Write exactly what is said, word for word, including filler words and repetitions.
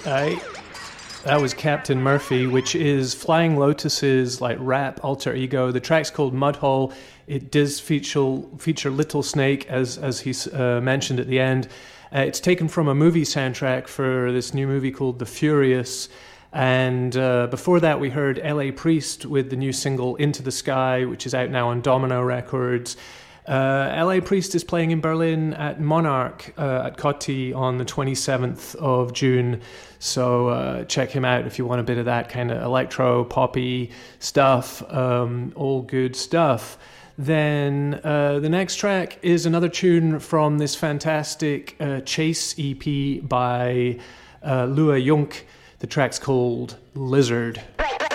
I, that was Captain Murphy, which is Flying Lotus's like rap alter ego. The track's called Mudhole. It does feature feature Little Snake, as as he uh, mentioned at the end. Uh, it's taken from a movie soundtrack for this new movie called The Furious. And uh, before that, we heard L A Priest with the new single Into the Sky, which is out now on Domino Records. Uh, L A Priest is playing in Berlin at Monarch uh, at Kotti on the twenty-seventh of June. So uh, check him out if you want a bit of that kind of electro, poppy stuff, um, all good stuff. Then uh, the next track is another tune from this fantastic uh, Chase E P by uh, Lua Junk. The track's called Lizard. Right, right.